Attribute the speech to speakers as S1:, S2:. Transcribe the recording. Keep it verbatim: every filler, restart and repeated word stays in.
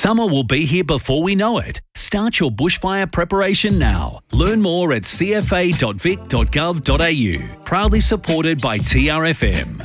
S1: Summer will be here before we know it. Start your bushfire preparation now. Learn more at c f a dot vic dot gov dot a u. Proudly supported by T R F M.